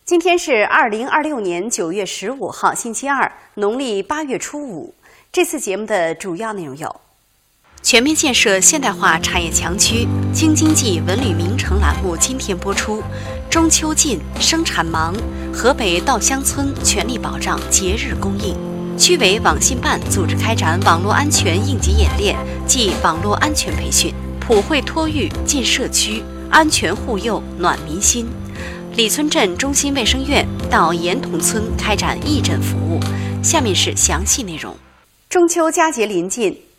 今天是2026年9月15号，星期二，农历8月初5。这次节目的主要内容有：全面建设现代化产业强区，京津冀文旅名城栏目今天播出。中秋近，生产忙，河北稻香村全力保障节日供应。区委网信办组织开展网络安全应急演练暨网络安全培训，普惠托育进社区，安全护佑暖民心。李村镇中心卫生院到岩洞村开展义诊服务。下面是详细内容。中秋佳节临近，